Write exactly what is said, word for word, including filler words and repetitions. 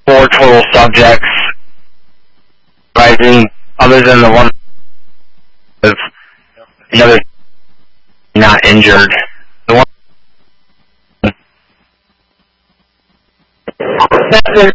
four total subjects, rising, other than the one of the other not injured. The one That's